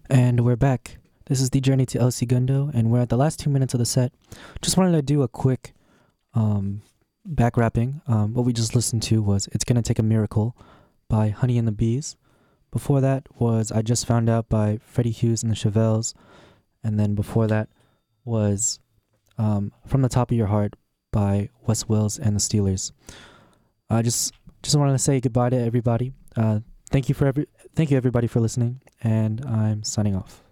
And we're back. This is the Journey to El Segundo, and we're at the last 2 minutes of the set. Just wanted to do a quick um, back wrapping. What we just listened to was It's Gonna Take a Miracle by Honey and the Bees. Before that was I Just Found Out by Freddie Hughes and the Chevelles. And then before that was From the Top of Your Heart by Wes Wills and the Steelers. I just wanted to say goodbye to everybody. Thank you everybody for listening, and I'm signing off.